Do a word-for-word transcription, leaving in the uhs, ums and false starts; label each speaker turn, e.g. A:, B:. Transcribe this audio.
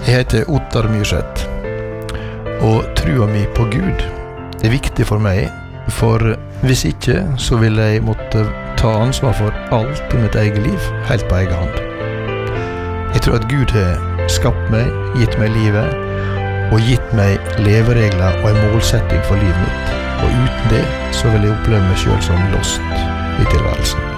A: Jeg heter Ottar Myrseth, og trua mi på Gud er viktig for meg, for hvis ikke så vil jeg måtte ta ansvar for alt i mitt eget liv, helt på egen hånd. Jeg tror at Gud har skapt meg, gitt meg livet, og gitt meg leveregler og en målsetting for livet mitt, og uten det så vil jeg oppleve meg selv som lost i tilværelsen.